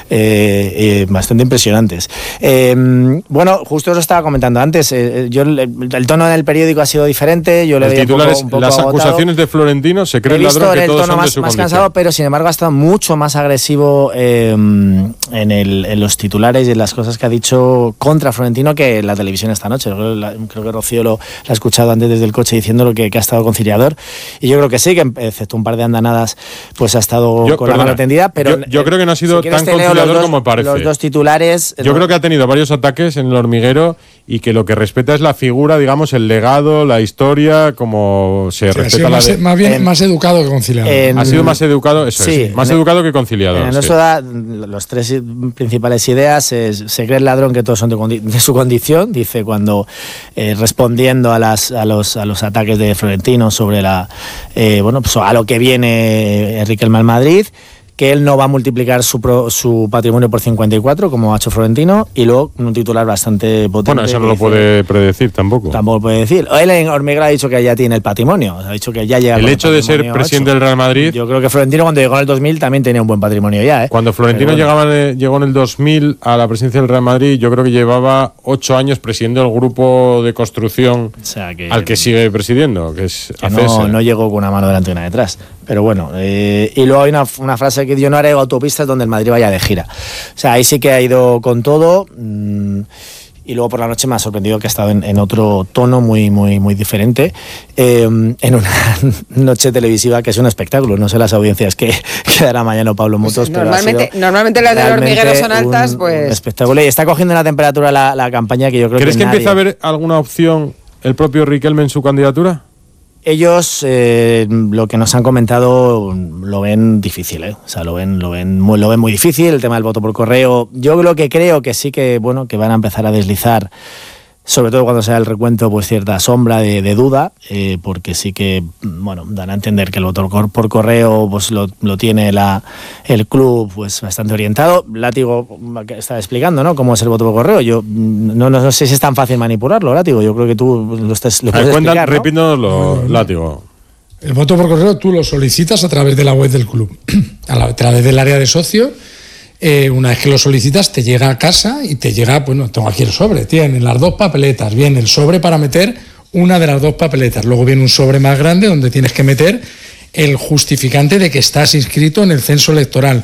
bastante impresionantes. Bueno, justo os estaba comentando antes, el tono del periódico ha sido diferente, yo le veía un poco las agotado. Acusaciones de Florentino, se cree el ladrón que todos son de su más condición. cansado, pero sin embargo ha estado mucho más agresivo en los titulares y en las cosas que ha dicho contra Florentino que en la televisión esta noche. Creo que Rocío lo ha escuchado antes desde el coche diciendo que ha estado conciliador, y yo creo que sí, que excepto un par de andanadas pues ha estado con la mano tendida, pero yo creo que no ha sido tan conciliador como parece. Los dos titulares. Yo creo que ha tenido varios ataques en el hormiguero y que lo que respeta es la figura, digamos, el legado, la historia, como se respeta la más bien más educado que conciliador. Ha sido más educado, eso sí, es, más educado que conciliador. En eso da los tres principales ideas. Se cree el ladrón que todos son de su condición, dice cuando respondiendo a los ataques de Florentino sobre pues a lo que viene Riquelme al Madrid, que él no va a multiplicar su patrimonio por 54, como ha hecho Florentino, y luego un titular bastante potente. Bueno, eso no lo puede predecir tampoco. Tampoco puede decir. Él en Hormiguero ha dicho que ya tiene el patrimonio, ha dicho que ya llega. El hecho de ser presidente del Real Madrid. Yo creo que Florentino cuando llegó en el 2000 también tenía un buen patrimonio ya. Cuando Florentino llegó en el 2000 a la presidencia del Real Madrid, yo creo que llevaba 8 años presidiendo el grupo de construcción al que sigue presidiendo, que es ACS. No llegó con una mano delante y una detrás. Pero bueno, y luego hay una frase que yo no haré autopistas donde el Madrid vaya de gira. O sea, ahí sí que ha ido con todo. Y luego por la noche me ha sorprendido que ha estado en otro tono muy, muy, muy diferente, en una noche televisiva que es un espectáculo. No sé las audiencias que dará mañana Pablo Motos, pero normalmente las del hormiguero son altas, pues... Un espectáculo, y está cogiendo una temperatura la campaña que yo creo que ¿Crees que empieza a haber alguna opción el propio Riquelme en su candidatura? Ellos lo que nos han comentado lo ven difícil, O sea, lo ven muy difícil, el tema del voto por correo. Yo creo que sí que van a empezar a deslizar, sobre todo cuando sea el recuento, pues cierta sombra de duda, porque sí que dan a entender que el voto por correo pues lo tiene el club pues bastante orientado. Látigo está explicando, ¿no?, cómo es el voto por correo. Yo no sé si es tan fácil manipularlo, Látigo. Yo creo que tú lo puedes explicar, ¿no? Repítanoslo, Látigo. El voto por correo tú lo solicitas a través de la web del club, a través del área de socios. Una vez que lo solicitas te llega a casa y te llega, tengo aquí el sobre, tienen las 2 papeletas, viene el sobre para meter una de las 2 papeletas, luego viene un sobre más grande donde tienes que meter el justificante de que estás inscrito en el censo electoral,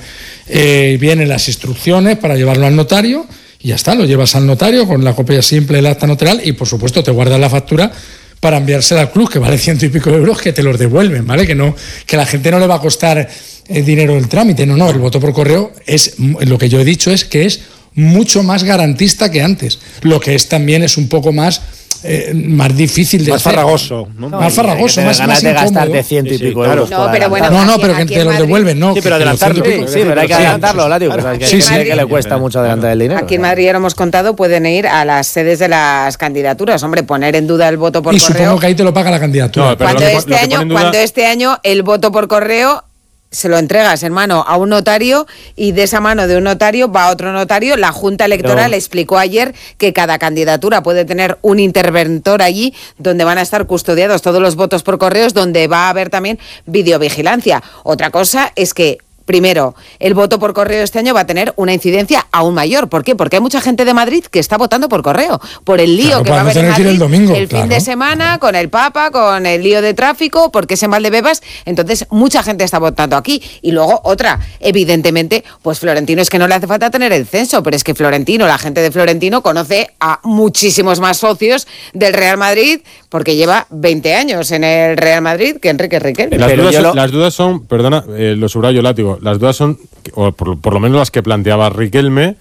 vienen las instrucciones para llevarlo al notario y ya está, lo llevas al notario con la copia simple del acta notarial y por supuesto te guardas la factura para enviársela al club, que vale 100 y pico euros, que te los devuelven, ¿vale? Que la gente no le va a costar dinero el trámite, no, el voto por correo es, lo que yo he dicho es que es mucho más garantista que antes, lo que es también es un poco más difícil de más hacer. Farragoso, ¿no? Más farragoso, más ganas de incómodo. gastarte 100 y pico euros. No, pero bueno, pero que te lo devuelven, ¿no? Sí, pero adelantarlo. Sí, pero hay que adelantarlo, Látigo. Que le cuesta mucho adelantar el dinero. Aquí en Madrid, ya lo hemos contado, pueden ir a las sedes de las candidaturas. Hombre, poner en duda el voto por correo. Y supongo que ahí te lo paga la candidatura. No, pero cuando este año el voto por correo se lo entregas en mano a un notario y de esa mano de un notario va a otro notario. La Junta Electoral explicó ayer que cada candidatura puede tener un interventor allí donde van a estar custodiados todos los votos por correos, donde va a haber también videovigilancia. Otra cosa es que primero, el voto por correo este año va a tener una incidencia aún mayor. ¿Por qué? Porque hay mucha gente de Madrid que está votando por correo, por el lío que va a haber en Madrid el fin de semana, con el Papa, con el lío de tráfico, porque es en Valdebebas. Entonces, mucha gente está votando aquí. Y luego, otra, evidentemente, pues Florentino es que no le hace falta tener el censo, pero es que Florentino, la gente de Florentino conoce a muchísimos más socios del Real Madrid, porque lleva 20 años en el Real Madrid que Enrique Riquelme. Las dudas son, perdona, lo subrayo, Látigo, las dudas son, o por lo menos las que planteaba Riquelme,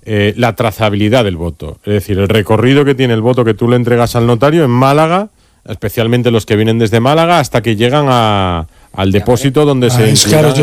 la trazabilidad del voto. Es decir, el recorrido que tiene el voto que tú le entregas al notario en Málaga, especialmente los que vienen desde Málaga, hasta que llegan al depósito donde se claro,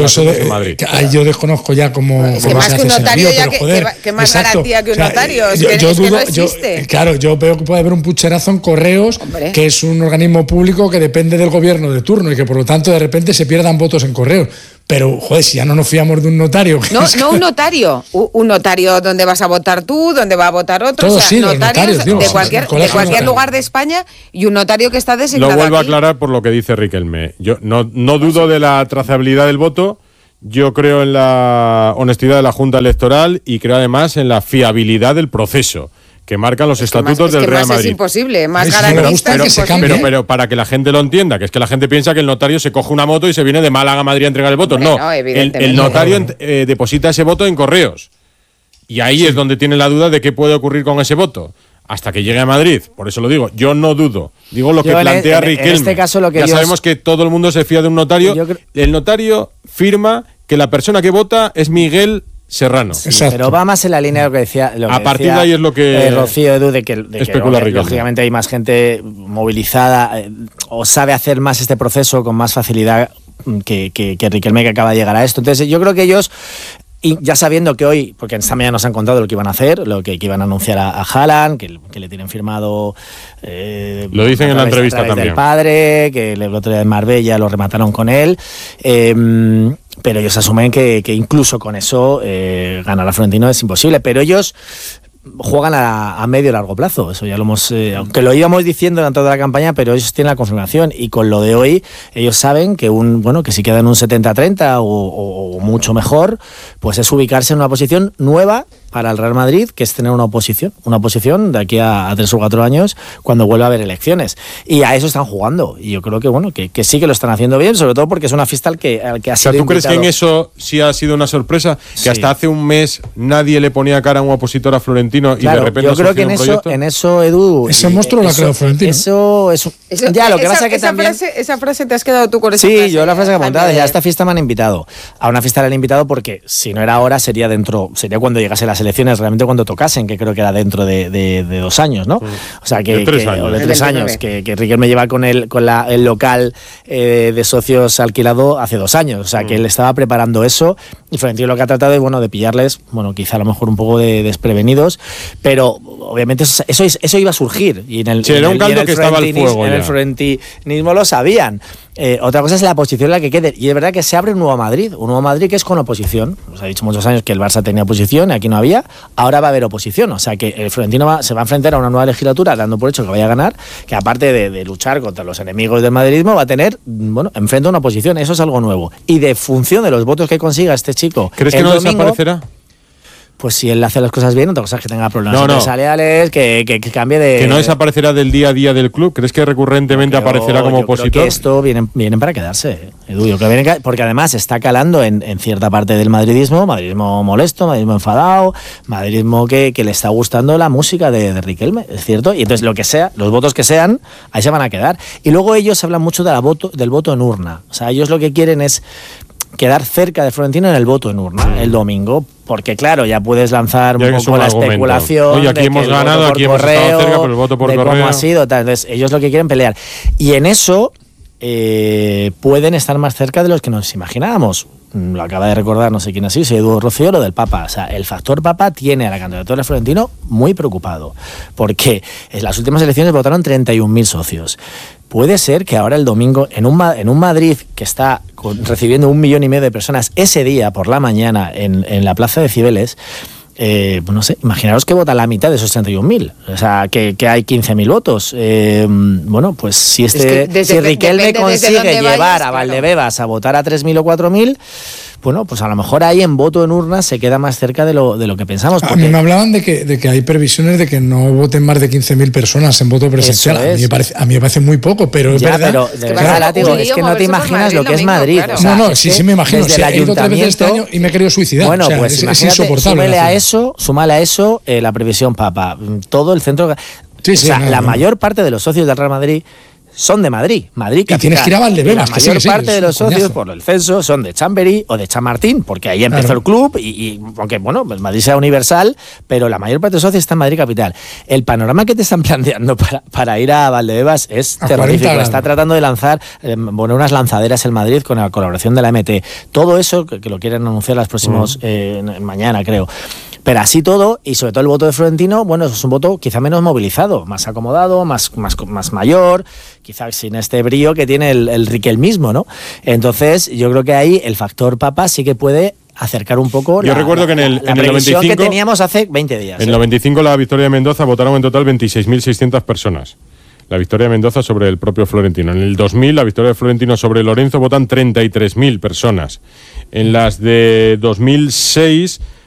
yo desconozco ya cómo es que más que un notario ya que más garantía que un notario, no existe. Yo veo que puede haber un pucherazo en Correos, que es un organismo público que depende del gobierno de turno y que por lo tanto de repente se pierdan votos en Correos. Pero, joder, si ya no nos fiamos de un notario... No un notario. Un notario donde vas a votar tú, donde va a votar otro. Todos, sí, notarios de cualquier lugar de España y un notario que está designado. Lo vuelvo aquí. a aclarar por lo que dice Riquelme. Yo no dudo de la trazabilidad del voto. Yo creo en la honestidad de la Junta Electoral y creo además en la fiabilidad del proceso que marcan los estatutos del Real Madrid. Es imposible, más Sí, garantista pero- es imposible. Pero para que la gente lo entienda, que es que la gente piensa que el notario se coge una moto y se viene de Málaga a Madrid a entregar el voto. Hombre, No, no, el evidentemente. notario deposita ese voto en correos. Y ahí es donde tiene la duda de qué puede ocurrir con ese voto. Hasta que llegue a Madrid. Por eso lo digo. Yo no dudo. Digo lo que Yo plantea en Riquelme. este caso lo que ya ellos- sabemos que todo el mundo se fía de un notario. El notario firma que la persona que vota es Miguel Serrano. Sí, Exacto. pero va más en la línea de lo que decía. A partir de ahí es lo que Rocío, Edu, de que especula Riquelme. lógicamente hay más gente movilizada o sabe hacer más este proceso con más facilidad que Riquelme, que acaba de llegar a esto. Entonces, yo creo que ellos. Y ya sabiendo que hoy, porque esta mañana nos han contado lo que iban a hacer, lo que iban a anunciar a Haaland, que le tienen firmado. Lo dicen en la entrevista a través también. del padre, que el otro día en Marbella lo remataron con él. Pero ellos asumen que incluso con eso ganar a Florentino es imposible. Pero ellos juegan a medio y largo plazo. Eso ya lo hemos, aunque lo íbamos diciendo durante toda la campaña, pero ellos tienen la confirmación, y con lo de hoy ellos saben que que si quedan un 70-30 o mucho mejor, pues es ubicarse en una posición nueva para el Real Madrid, que es tener una oposición de aquí a 3 o 4 años, cuando vuelva a haber elecciones. Y a eso están jugando. Y yo creo que sí que lo están haciendo bien, sobre todo porque es una fiesta al que ha sido O sea, ¿tú crees que invitado. en eso sí ha sido una sorpresa? Que Sí. hasta hace un mes nadie le ponía cara a un opositor a Florentino y Claro, de repente yo ha creo que surgido un proyecto. en eso, Edu. Ese monstruo lo ha creado Florentino. Eso es. Ya, lo que pasa es que esa también. esa frase te has quedado tú con esa Sí, frase. yo la frase que he montado, Jaime, ya a esta fiesta me han invitado. A una fiesta le han invitado porque si no era ahora, sería cuando llegase las elecciones, realmente cuando tocasen, que creo que era dentro de 2 años, ¿no? O sea, De 3 años. o de El 3 29. años, que Riquelme lleva con el local de socios alquilado hace 2 años. O sea, que él estaba preparando eso, y Florentino lo que ha tratado es, de pillarles, quizá a lo mejor un poco de desprevenidos, pero obviamente eso iba a surgir. Y en el, Sí, era un y en caldo el que estaba al fuego en ya. el florentinismo lo sabían. Otra cosa es la posición en la que quede. Y es verdad que se abre un nuevo Madrid que es con oposición. Os ha dicho muchos años que el Barça tenía oposición y aquí no había. Ahora va a haber oposición. O sea que el Florentino se va a enfrentar a una nueva legislatura, dando por hecho que vaya a ganar, que aparte de luchar contra los enemigos del madridismo, va a tener, enfrente a una oposición. Eso es algo nuevo. Y de función de los votos que consiga este chico. ¿Crees que el no domingo, desaparecerá? Pues si él hace las cosas bien, otra cosa es que tenga problemas No. empresariales, que cambie de. ¿Que no desaparecerá del día a día del club? ¿Crees que recurrentemente aparecerá como yo opositor? Creo que esto vienen para quedarse, Edu. Yo creo que vienen, porque además está calando en cierta parte del madridismo molesto, madridismo enfadado, madridismo que le está gustando la música de Riquelme, es cierto. Y entonces lo que sea, los votos que sean, ahí se van a quedar. Y luego ellos hablan mucho del voto en urna. O sea, ellos lo que quieren es quedar cerca de Florentino en el voto en urna el domingo, porque claro, ya puedes lanzar Ya un que es poco un la argumento. especulación. Oye, aquí de hemos que el ganado, voto por aquí hemos estado cerca, pero el voto por de correo. cómo ha sido, tal. Entonces, ellos lo que quieren pelear. Y en eso pueden estar más cerca de los que nos imaginábamos. Lo acaba de recordar, no sé quién ha sido, Edu Rocío, lo del Papa. O sea, el factor Papa tiene a la candidatura de Florentino muy preocupado, porque en las últimas elecciones votaron 31.000 socios. Puede ser que ahora el domingo, en un Madrid que está recibiendo 1,5 millones de personas ese día por la mañana en la Plaza de Cibeles, no sé, imaginaros que vota la mitad de esos 31.000. O sea, que hay 15.000 votos. Pues si Riquelme consigue llevar a Valdebebas a votar a 3.000 o 4.000, pues a lo mejor ahí en voto en urna se queda más cerca de lo que pensamos. A mí me hablaban de que hay previsiones de que no voten más de 15.000 personas en voto presencial. A mí me parece muy poco, pero es verdad. Pero de verdad, Látigo, es que no te imaginas lo que es Madrid. Claro. O sea, sí me imagino. Desde el He ido 3 veces este ayuntamiento. año y me he querido suicidar. Bueno, o sea, pues es imagínate, insoportable. súmale a eso la previsión Papa. Todo el centro. Sí, La mayor parte de los socios del Real Madrid son de Madrid capital. Y tienes que ir a Valdebebas. La mayor parte de los socios, por el censo, son de Chamberí o de Chamartín, porque ahí empezó el club, y aunque, pues Madrid sea universal, pero la mayor parte de los socios está en Madrid capital. El panorama que te están planteando para ir a Valdebebas es terrorífico. Está tratando de lanzar unas lanzaderas en Madrid con la colaboración de la MT. Todo eso, que lo quieren anunciar los próximos mañana, creo. Pero así todo, y sobre todo el voto de Florentino, es un voto quizá menos movilizado, más acomodado, más mayor, quizá sin este brío que tiene el Riquelmismo, ¿no? Entonces, yo creo que ahí el factor Papa sí que puede acercar un poco Yo recuerdo que en el previsión 95 que teníamos hace 20 días. En el 95 la victoria de Mendoza votaron en total 26.600 personas. La victoria de Mendoza sobre el propio Florentino. En el 2000 la victoria de Florentino sobre Lorenzo votan 33.000 personas. En las de 2006